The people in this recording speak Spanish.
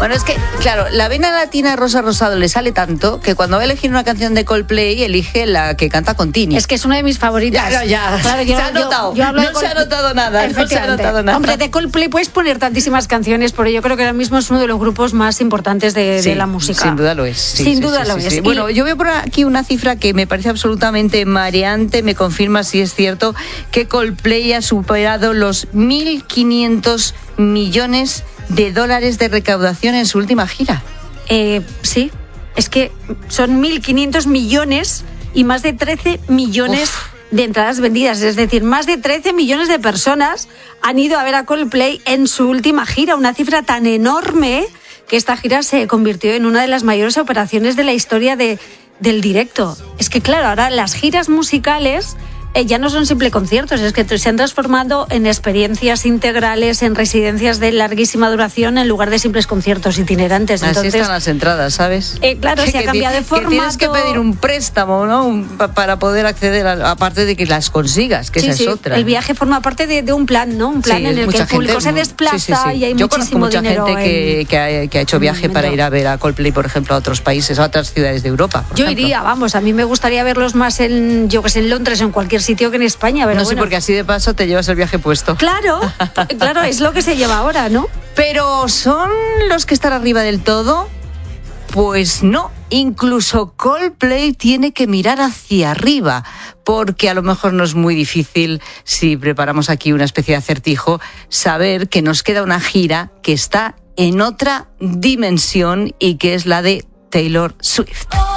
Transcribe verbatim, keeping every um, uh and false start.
Bueno, es que, claro, la vena latina de Rosa Rosado le sale tanto que cuando va a elegir una canción de Coldplay elige la que canta con Tini. Es que es una de mis favoritas. Ya, ya. Claro, yo, se ha notado. Yo, yo hablo no de se ha notado nada. No se ha notado nada. Hombre, de Coldplay puedes poner tantísimas canciones, pero yo creo que ahora mismo es uno de los grupos más importantes de, sí, de la música. Sin duda lo es. Sí, sin sí, duda sí, lo sí, es. Sí. Bueno, yo veo por aquí una cifra que me parece absolutamente mareante. Me confirma si es cierto que Coldplay ha superado los mil quinientos millones de dólares de recaudación en su última gira. Eh, sí, es que son mil quinientos millones y más de trece millones Uf. de entradas vendidas. Es decir, más de trece millones de personas han ido a ver a Coldplay en su última gira. Una cifra tan enorme que esta gira se convirtió en una de las mayores operaciones de la historia de, del directo. Es que, claro, ahora las giras musicales eh, ya no son simples conciertos, es que se han transformado en experiencias integrales, en residencias de larguísima duración, en lugar de simples conciertos itinerantes. Entonces, así están las entradas, ¿sabes? Eh, claro, se ha cambiado de formato. Que tienes que pedir un préstamo, ¿no? Un, para poder acceder, a, aparte de que las consigas, que sí, esa sí. es otra. El viaje forma parte de, de un plan, ¿no? Un plan sí, en el que el público gente, se desplaza sí, sí, sí. y hay Yo muchísimo mucha dinero. Yo conozco mucha gente en... que, que, ha, que ha hecho viaje para ir a ver a Coldplay, por ejemplo, a otros países, a otras ciudades de Europa. Yo ejemplo. iría, vamos, a mí me gustaría verlos más en, yo que sé, en Londres o en cualquier sitio que en España. Pero no bueno. sé, porque así de paso te llevas el viaje puesto. Claro, claro, es lo que se lleva ahora, ¿no? Pero ¿son los que están arriba del todo? Pues no, incluso Coldplay tiene que mirar hacia arriba, porque a lo mejor no es muy difícil, si preparamos aquí una especie de acertijo, saber que nos queda una gira que está en otra dimensión y que es la de Taylor Swift.